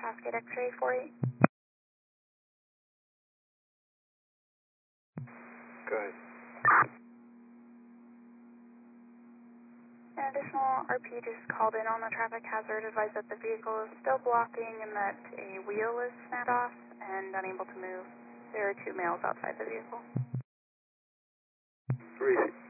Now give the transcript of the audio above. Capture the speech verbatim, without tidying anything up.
Cascade X-ray four eight. Good. An additional R P just called in on the traffic hazard, advised that the vehicle is still blocking and that a wheel is snapped off and unable to move. There are two males outside the vehicle. Three.